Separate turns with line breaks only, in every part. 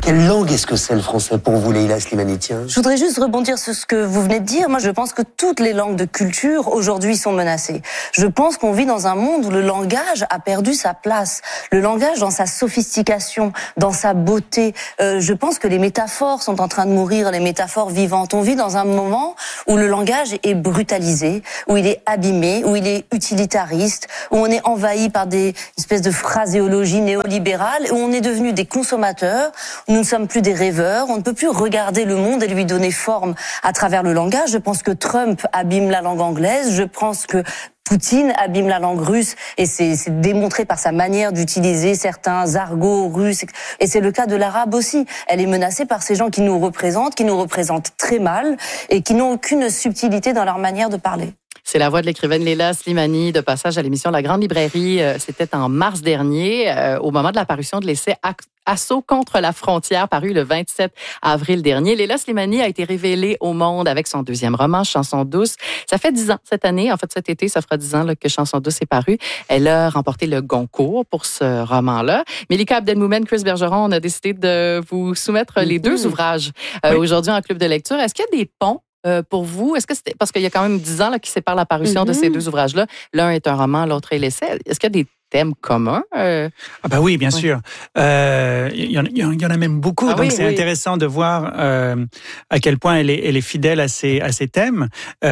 Quelle langue est-ce que c'est le français pour vous, Leïla Slimani?
Je voudrais juste rebondir sur ce que vous venez de dire. Moi, je pense que toutes les langues de culture aujourd'hui sont menacées. Je pense qu'on vit dans un monde où le langage a perdu sa place. Le langage dans sa sophistication, dans sa beauté. Je pense que les métaphores sont en train de mourir, les métaphores vivantes. On vit dans un moment où le langage est brutalisé, où il est abîmé, où il est utilitariste, où on est envahi par des espèces de phraséologie néolibérale, où on est devenu des consommateurs. Nous ne sommes plus des rêveurs, on ne peut plus regarder le monde et lui donner forme à travers le langage. Je pense que Trump abîme la langue anglaise, je pense que Poutine abîme la langue russe et c'est démontré par sa manière d'utiliser certains argots russes. Et c'est le cas de l'arabe aussi. Elle est menacée par ces gens qui nous représentent très mal et qui n'ont aucune subtilité dans leur manière de parler.
C'est la voix de l'écrivaine Leïla Slimani, de passage à l'émission La Grande Librairie. C'était en mars dernier, au moment de la parution de l'essai Assaut contre la frontière, paru le 27 avril dernier. Leïla Slimani a été révélée au monde avec son deuxième roman, Chanson douce. Ça fait 10 ans cette année, en fait cet été, ça fera 10 ans là, que Chanson douce est paru. Elle a remporté le Goncourt pour ce roman-là. Mélika Abdelmoumen, Chris Bergeron, on a décidé de vous soumettre les deux ouvrages aujourd'hui en club de lecture. Est-ce qu'il y a des ponts pour vous? Est-ce que c'était parce qu'il y a quand même 10 ans là, qui séparent la parution de ces deux ouvrages-là? L'un est un roman, l'autre est l'essai. Est-ce qu'il y a des thèmes communs?
Ah bah oui, bien sûr. Il y en a même beaucoup. Donc c'est intéressant de voir à quel point elle est fidèle à ses thèmes.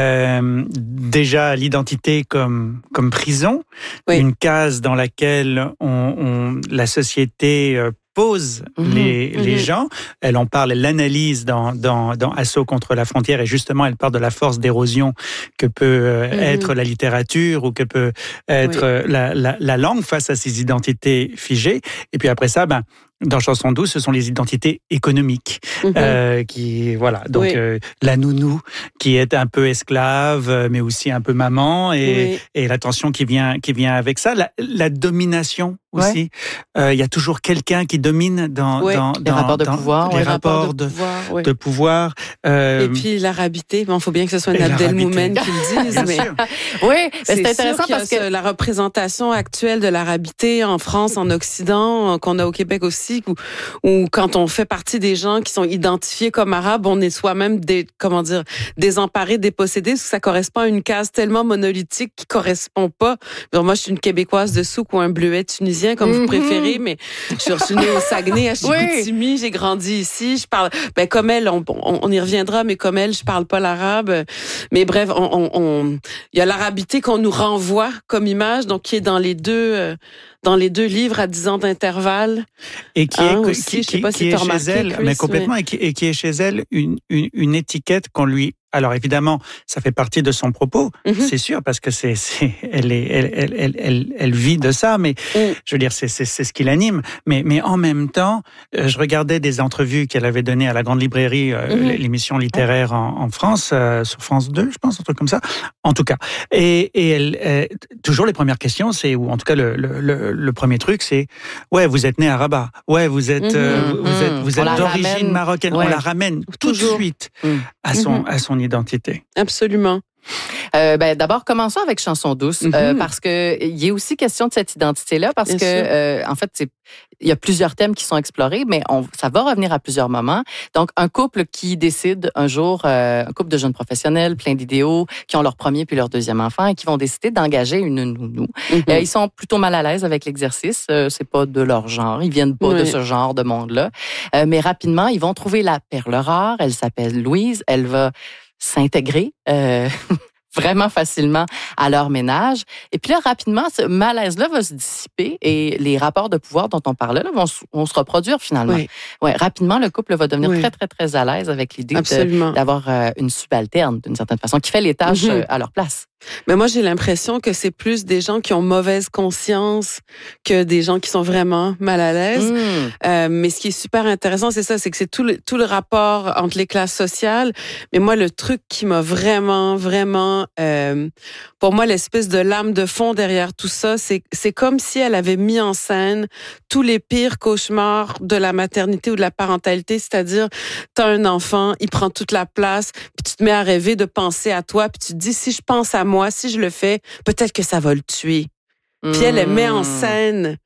Déjà l'identité comme prison, une case dans laquelle la société pose les gens. Elle en parle, elle l'analyse dans Assaut contre la frontière et justement elle parle de la force d'érosion que peut être la littérature ou que peut être la langue face à ces identités figées. Et puis après ça, dans Chanson douce, ce sont les identités économiques qui donc la nounou qui est un peu esclave, mais aussi un peu maman et la tension qui vient avec ça, la domination aussi. Il y a toujours quelqu'un qui domine dans
les rapports de pouvoir,
les rapports de pouvoir.
Et puis l'arabité, il faut bien que ce soit une Abdelmoumen qui le dise. Mais
c'est intéressant parce que
la représentation actuelle de l'arabité en France, en Occident, qu'on a au Québec aussi, où quand on fait partie des gens qui sont identifiés comme arabes, on est soi-même désemparés, dépossédés, parce que ça correspond à une case tellement monolithique qui correspond pas. Alors moi, je suis une Québécoise de souk ou un bleuet tunisien, comme vous préférez, mais je suis née au Saguenay, à Chicoutimi, j'ai grandi ici, je parle, comme elle, on y reviendra, mais comme elle, je parle pas l'arabe. Mais bref, il y a l'arabité qu'on nous renvoie comme image, donc qui est dans les deux livres à 10 ans d'intervalle.
Et qui est
aussi, je sais pas si tu as remarqué,
chez elle,
Chris,
mais complètement, et qui est chez elle une étiquette qu'on lui. Alors évidemment, ça fait partie de son propos, c'est sûr, parce que elle vit de ça, mais je veux dire, c'est ce qui l'anime. Mais en même temps, je regardais des entrevues qu'elle avait données à la Grande Librairie, l'émission littéraire en France, sur France 2, je pense, un truc comme ça. En tout cas, et elle, toujours les premières questions, ou en tout cas le premier truc, c'est vous êtes né à Rabat, vous êtes d'origine marocaine, on la ramène tout de suite à son identité.
Absolument.
D'abord, commençons avec Chanson douce, parce que il y a aussi question de cette identité-là, parce que en fait, il y a plusieurs thèmes qui sont explorés, mais ça va revenir à plusieurs moments. Donc, un couple qui décide un jour, un couple de jeunes professionnels, plein d'idéaux, qui ont leur premier puis leur deuxième enfant et qui vont décider d'engager une nounou. Ils sont plutôt mal à l'aise avec l'exercice. C'est pas de leur genre. Ils viennent pas de ce genre de monde-là. Mais rapidement, ils vont trouver la perle rare. Elle s'appelle Louise. Elle va s'intégrer vraiment facilement à leur ménage. Et puis là, rapidement, ce malaise-là va se dissiper et les rapports de pouvoir dont on parlait là, vont se reproduire finalement. Rapidement, le couple va devenir très, très, très à l'aise avec l'idée d'avoir une subalterne, d'une certaine façon, qui fait les tâches à leur place.
Mais moi, j'ai l'impression que c'est plus des gens qui ont mauvaise conscience que des gens qui sont vraiment mal à l'aise. Mais ce qui est super intéressant, c'est ça, c'est que c'est tout le rapport entre les classes sociales. Mais moi, le truc qui m'a vraiment, pour moi, l'espèce de lame de fond derrière tout ça, c'est comme si elle avait mis en scène tous les pires cauchemars de la maternité ou de la parentalité, c'est-à-dire, t'as un enfant, il prend toute la place, puis tu te mets à rêver de penser à toi, puis tu te dis, si je pense à moi, si je le fais, peut-être que ça va le tuer. Puis elle met en scène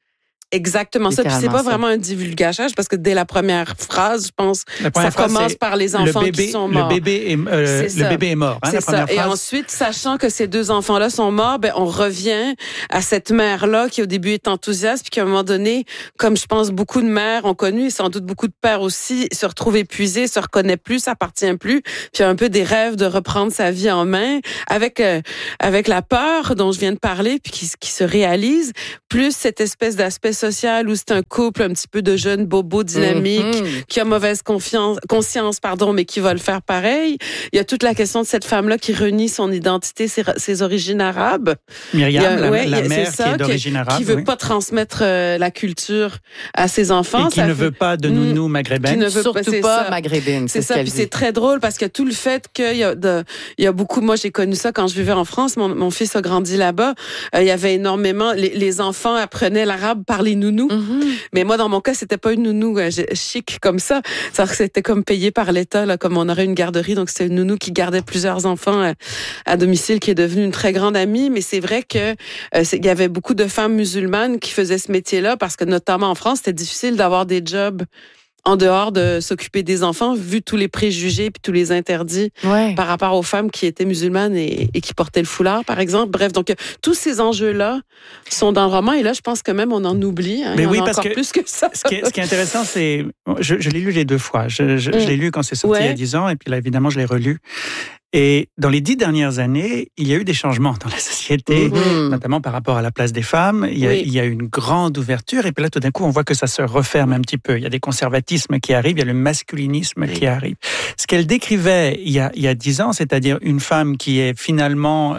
exactement ça. Puis c'est pas vraiment un divulgachage parce que dès la première phrase, je pense, ça commence par les enfants qui sont morts.
Le bébé est mort. Hein,
c'est ça. Et ensuite, sachant que ces deux enfants-là sont morts, on revient à cette mère-là qui au début est enthousiaste puis qu'à un moment donné, comme je pense beaucoup de mères ont connu et sans doute beaucoup de pères aussi, se retrouvent épuisés, se reconnaît plus, s'appartient plus, puis a un peu des rêves de reprendre sa vie en main avec la peur dont je viens de parler puis qui se réalise, plus cette espèce d'aspect social où c'est un couple un petit peu de jeunes bobos dynamiques qui a mauvaise conscience, mais qui va le faire pareil. Il y a toute la question de cette femme-là qui renie son identité, ses origines arabes.
Myriam, la mère qui est d'origine arabe.
Qui veut pas transmettre la culture à ses enfants.
Et qui ne veut pas de nounou maghrébine.
Qui ne veut
surtout pas maghrébine.
C'est ça, puis c'est très drôle parce que tout le fait qu'il y a beaucoup, moi j'ai connu ça quand je vivais en France, mon fils a grandi là-bas, il y avait énormément, les enfants apprenaient l'arabe par les nounous. Mais moi, dans mon cas, c'était pas une nounou chic comme ça. C'est-à-dire que c'était comme payé par l'État, là, comme on aurait une garderie. Donc, c'était une nounou qui gardait plusieurs enfants à domicile, qui est devenue une très grande amie. Mais c'est vrai que il y avait beaucoup de femmes musulmanes qui faisaient ce métier-là parce que, notamment en France, c'était difficile d'avoir des jobs en dehors de s'occuper des enfants, vu tous les préjugés puis tous les interdits par rapport aux femmes qui étaient musulmanes et qui portaient le foulard, par exemple. Bref, donc tous ces enjeux-là sont dans le roman et là, je pense que même on en oublie. Hein, mais oui, parce que plus que ça.
Ce qui est intéressant, c'est... Je l'ai lu les deux fois. Je l'ai lu quand c'est sorti il y a 10 ans et puis là, évidemment, je l'ai relu. Et dans les 10 dernières années, il y a eu des changements dans la société, notamment par rapport à la place des femmes. Il y a eu une grande ouverture et puis là, tout d'un coup, on voit que ça se referme un petit peu. Il y a des conservatismes qui arrivent, il y a le masculinisme qui arrive. Ce qu'elle décrivait il y a 10 ans, c'est-à-dire une femme qui est finalement...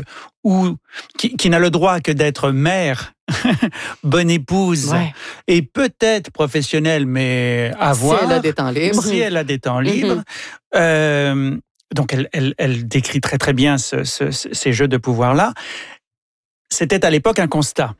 qui n'a le droit que d'être mère, bonne épouse et peut-être professionnelle, mais à voir.
Si elle a des temps libres.
Si elle a des temps libres. Donc, elle décrit très, très bien ces jeux de pouvoir-là. C'était à l'époque un constat.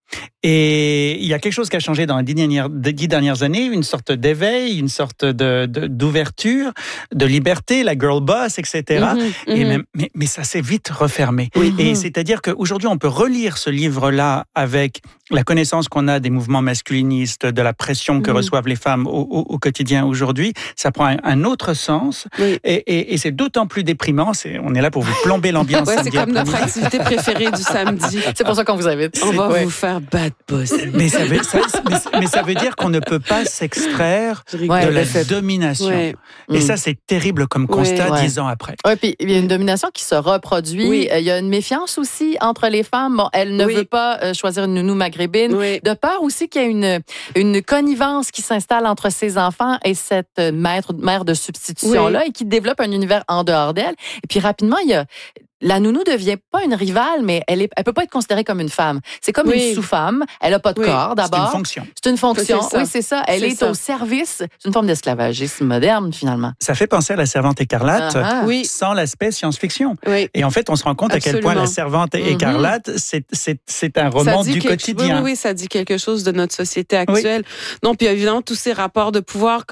Et il y a quelque chose qui a changé dans les 10 dernières années, une sorte d'éveil, une sorte d'ouverture, de liberté, la girl boss, etc. Mais ça s'est vite refermé. Et c'est-à-dire qu'aujourd'hui, on peut relire ce livre-là avec la connaissance qu'on a des mouvements masculinistes, de la pression que reçoivent les femmes au quotidien aujourd'hui. Ça prend un autre sens. Et c'est d'autant plus déprimant. On est là pour vous plomber l'ambiance.
C'est comme notre activité préférée du samedi.
C'est pour ça qu'on vous invite.
On va vous faire bad boss.
Mais ça veut dire qu'on ne peut pas s'extraire de la domination. Et ça, c'est terrible comme constat 10 ans après.
Oui, puis il y a une domination qui se reproduit. Il y a une méfiance aussi entre les femmes. Bon, elle ne veut pas choisir une nounou maghrébine. De peur aussi qu'il y ait une connivence qui s'installe entre ses enfants et cette mère de substitution-là et qui développe un univers en dehors d'elle. Et puis rapidement, la nounou devient pas une rivale, mais elle peut pas être considérée comme une femme. C'est comme une sous-femme. Elle a pas de corps, d'abord. C'est une
fonction.
C'est une fonction. Oui, c'est ça. Elle est au service. C'est une forme d'esclavagisme moderne, finalement.
Ça fait penser à La Servante écarlate, sans l'aspect science-fiction. Et en fait, on se rend compte à quel point La Servante écarlate, c'est un roman du quotidien.
Oui, ça dit quelque chose de notre société actuelle. Non, puis évidemment, tous ces rapports de pouvoir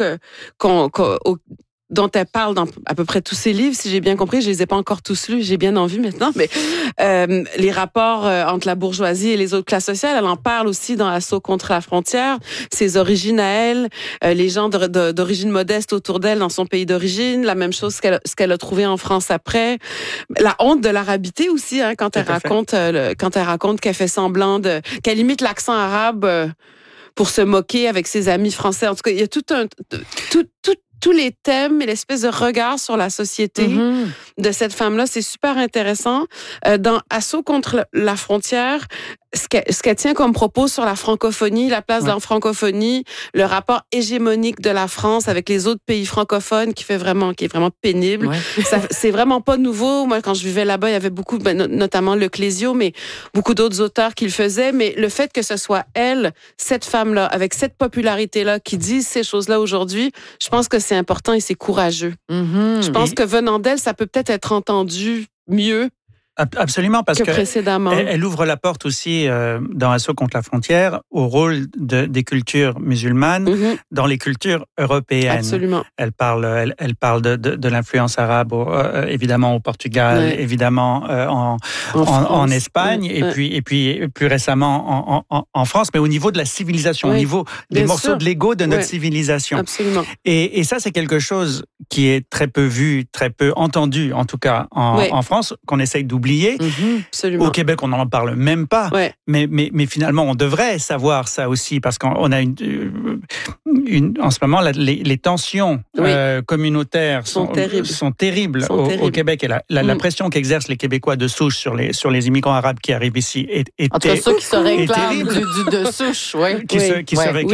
dont elle parle dans à peu près tous ses livres, si j'ai bien compris. Je les ai pas encore tous lus, j'ai bien envie maintenant, mais les rapports entre la bourgeoisie et les autres classes sociales, elle en parle aussi dans Assaut contre la frontière, ses origines à elle, les gens d'origine modeste autour d'elle dans son pays d'origine, la même chose ce qu'elle a trouvé en France après, la honte de l'arabité aussi, hein, quand elle raconte qu'elle fait semblant qu'elle imite l'accent arabe pour se moquer avec ses amis français. En tout cas, il y a tous les thèmes et l'espèce de regard sur la société de cette femme-là, c'est super intéressant. Dans Assaut contre la frontière, ce qu'elle tient comme propos sur la francophonie, la place de la francophonie, le rapport hégémonique de la France avec les autres pays francophones qui est vraiment pénible. C'est vraiment pas nouveau. Moi, quand je vivais là-bas, il y avait beaucoup, notamment Le Clésio, mais beaucoup d'autres auteurs qui le faisaient. Mais le fait que ce soit elle, cette femme-là, avec cette popularité-là, qui disent ces choses-là aujourd'hui, je pense que c'est important et c'est courageux. Je pense que venant d'elle, ça peut peut-être être entendu mieux
Absolument, parce que
précédemment.
Elle ouvre la porte aussi dans Assaut contre la frontière au rôle des cultures musulmanes dans les cultures européennes.
Absolument.
Elle parle de l'influence arabe, évidemment au Portugal, évidemment en Espagne, et puis plus récemment en France, mais au niveau de la civilisation, au niveau des morceaux de Lego de notre civilisation.
Absolument.
Et ça, c'est quelque chose qui est très peu vu, très peu entendu, en tout cas en France, qu'on essaye d'oublier.
Absolument.
Au Québec, on n'en parle même pas. Mais finalement, on devrait savoir ça aussi, parce qu'on a en ce moment, les tensions communautaires sont terribles au Québec. Et la pression qu'exercent les Québécois de souche sur les immigrants arabes qui arrivent ici est
entre ceux qui se réclament
terrible.
de souche,
qui se réclament